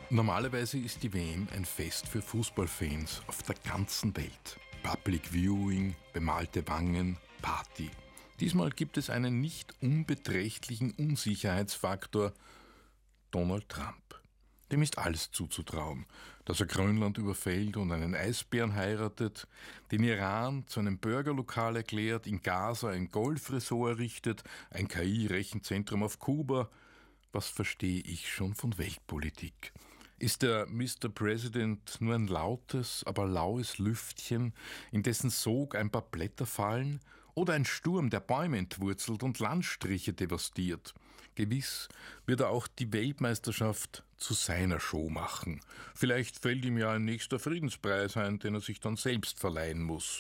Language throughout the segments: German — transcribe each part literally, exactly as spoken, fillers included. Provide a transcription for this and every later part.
Normalerweise ist die W M ein Fest für Fußballfans auf der ganzen Welt. Public Viewing, bemalte Wangen, Party. Diesmal gibt es einen nicht unbeträchtlichen Unsicherheitsfaktor: Donald Trump. Dem ist alles zuzutrauen. Dass er Grönland überfällt und einen Eisbären heiratet, den Iran zu einem Burgerlokal erklärt, in Gaza ein Golfresort errichtet, ein K I-Rechenzentrum auf Kuba. Was verstehe ich schon von Weltpolitik? Ist der Mister President nur ein lautes, aber laues Lüftchen, in dessen Sog ein paar Blätter fallen? Oder ein Sturm, der Bäume entwurzelt und Landstriche devastiert? Gewiss wird er auch die Weltmeisterschaft zu seiner Show machen. Vielleicht fällt ihm ja ein nächster Friedenspreis ein, den er sich dann selbst verleihen muss.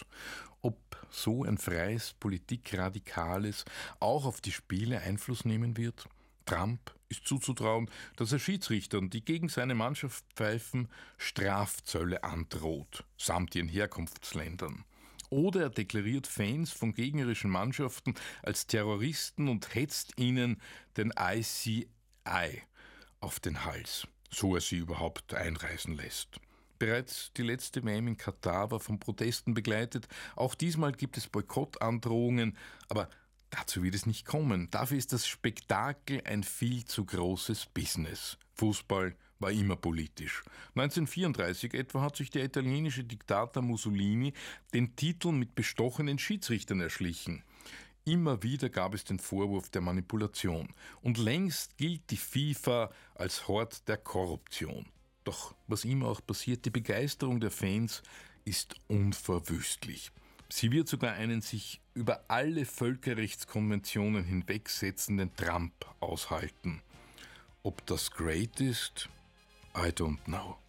Ob so ein freies Politikradikales auch auf die Spiele Einfluss nehmen wird? Trump ist zuzutrauen, dass er Schiedsrichtern, die gegen seine Mannschaft pfeifen, Strafzölle androht, samt ihren Herkunftsländern. Oder er deklariert Fans von gegnerischen Mannschaften als Terroristen und hetzt ihnen den I C I auf den Hals, so er sie überhaupt einreisen lässt. Bereits die letzte W M in Katar war von Protesten begleitet. Auch diesmal gibt es Boykottandrohungen, aber dazu wird es nicht kommen. Dafür ist das Spektakel ein viel zu großes Business. Fußball war immer politisch. neunzehnhundertvierunddreißig etwa hat sich der italienische Diktator Mussolini den Titel mit bestochenen Schiedsrichtern erschlichen. Immer wieder gab es den Vorwurf der Manipulation. Und längst gilt die FIFA als Hort der Korruption. Doch was immer auch passiert, die Begeisterung der Fans ist unverwüstlich. Sie wird sogar einen sich über alle Völkerrechtskonventionen hinwegsetzenden Trump aushalten. Ob das great ist? I don't know.